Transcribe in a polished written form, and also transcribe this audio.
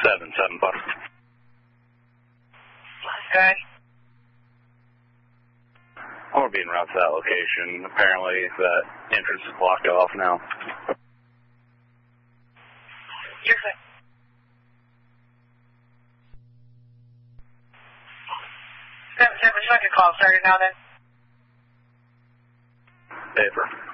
7 Buck. Okay. I'm going to be en route to that location. Apparently that entrance is blocked off now. You're good. Would you like a call started now then? Paper.